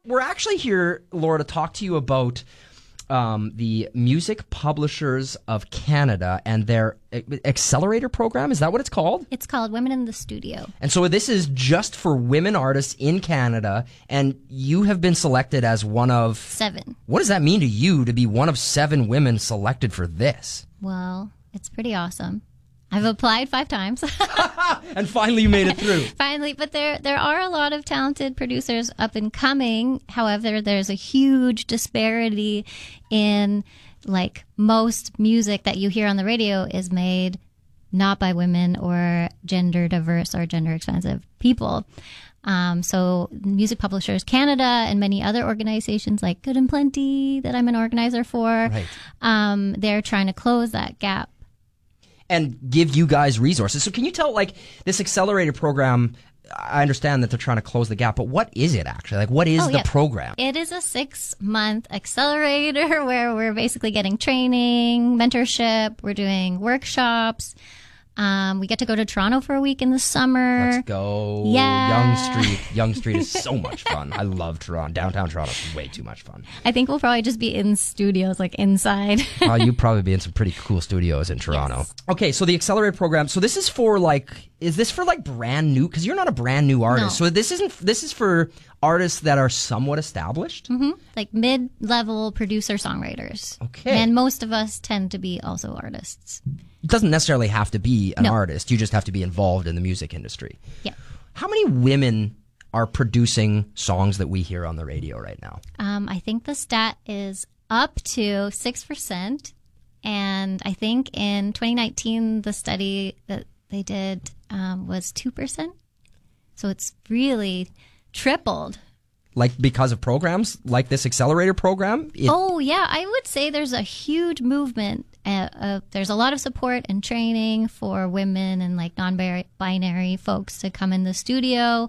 we're actually here, Laura, to talk to you about the Music Publishers of Canada and their accelerator program. Is that what it's called? It's called Women in the Studio. And so this is just for women artists in Canada, and you have been selected as one of 7. What does that mean to you to be one of 7 women selected for this? Well, it's pretty awesome. I've applied 5 times. And finally you made it through. Finally, but there are a lot of talented producers up and coming. However, there's a huge disparity in, like, most music that you hear on the radio is made not by women or gender diverse or gender expansive people. So Music Publishers Canada and many other organizations like Good and Plenty that I'm an organizer for, right. They're trying to close that gap. And give you guys resources. So can you tell, like, this accelerator program, I understand that they're trying to close the gap, but what is it actually? Like, what is the program? It is a 6-month accelerator where we're basically getting training, mentorship, we're doing workshops. We get to go to Toronto for a week in the summer. Let's go. Yeah. Yonge Street is so much fun. I love Toronto. Downtown Toronto is way too much fun. I think we'll probably just be in studios, like inside. You'll probably be in some pretty cool studios in Toronto. Yes. Okay, so the Accelerate program. So this is for is this for brand new? Because you're not a brand new artist. No. So this is for artists that are somewhat established? Mm-hmm. Like mid-level producer-songwriters. Okay. And most of us tend to be also artists. It doesn't necessarily have to be an artist. You just have to be involved in the music industry. Yeah. How many women are producing songs that we hear on the radio right now? I think the stat is up to 6%. And I think in 2019, the study that they did was 2%. So it's really tripled. Like because of programs like this accelerator program? Yeah. I would say there's a huge movement. There's a lot of support and training for women and like non-binary folks to come in the studio.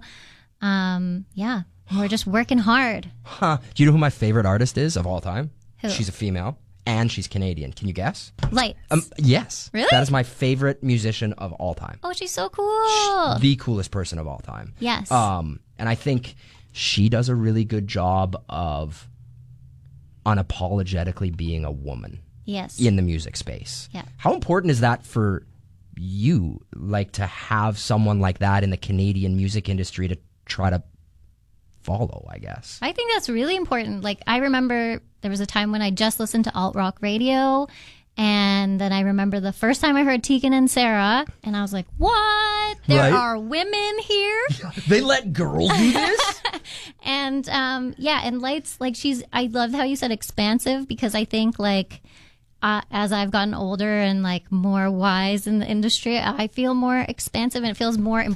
We're just working hard. Huh. Do you know who my favorite artist is of all time? Who? She's a female and she's Canadian. Can you guess? Lights. Yes. Really? That is my favorite musician of all time. Oh, she's so cool. The coolest person of all time. Yes. And I think she does a really good job of unapologetically being a woman. Yes. In the music space. Yeah. How important is that for you, like, to have someone like that in the Canadian music industry to try to follow, I guess? I think that's really important. Like, I remember there was a time when I just listened to alt rock radio, and then I remember the first time I heard Tegan and Sarah, and I was like, what? There are women here? They let girls do this? And, and Lights, like, I love how you said expansive, because I think, like, as I've gotten older and like more wise in the industry, I feel more expansive and it feels more